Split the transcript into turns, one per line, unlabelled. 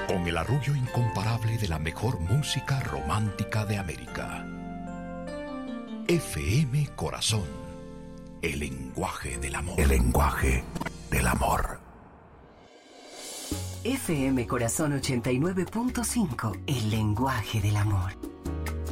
Con el arrullo incomparable de la mejor música romántica de América. FM Corazón. El lenguaje del amor. El lenguaje del amor.
FM Corazón 89.5. El lenguaje del amor.